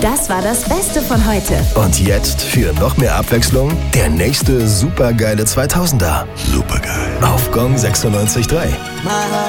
Das war das Beste von heute. Und jetzt für noch mehr Abwechslung der nächste supergeile 2000er. Supergeil. Auf Gong 96.3.